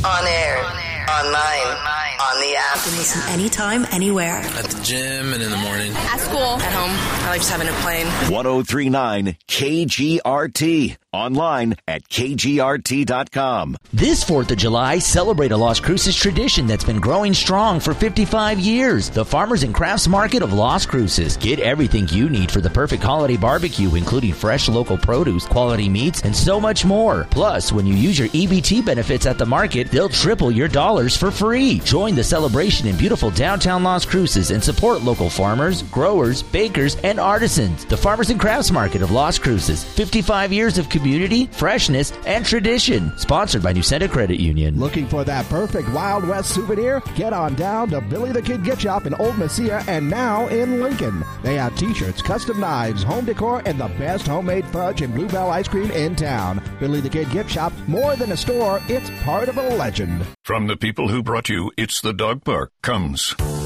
On air. Online. On the app. You can listen anytime, anywhere. At the gym and in the morning. At school. At home. I like just having a plane. 103.9 KGRT. Online at KGRT.com. This 4th of July, celebrate a Las Cruces tradition that's been growing strong for 55 years. The Farmers and Crafts Market of Las Cruces. Get everything you need for the perfect holiday barbecue, including fresh local produce, quality meats, and so much more. Plus, when you use your EBT benefits at the market, they'll triple your dollars for free. Join the celebration in beautiful downtown Las Cruces and support local farmers, growers, bakers, and artisans. The Farmers and Crafts Market of Las Cruces. 55 years of community, freshness, and tradition. Sponsored by Newsenda Credit Union. Looking for that perfect Wild West souvenir? Get on down to Billy the Kid Gift Shop in Old Messiah and now in Lincoln. They have t-shirts, custom knives, home decor, and the best homemade fudge and Bluebell ice cream in town. Billy the Kid Gift Shop, more than a store, it's part of a legend. From the people who brought you It's the Dog Park comes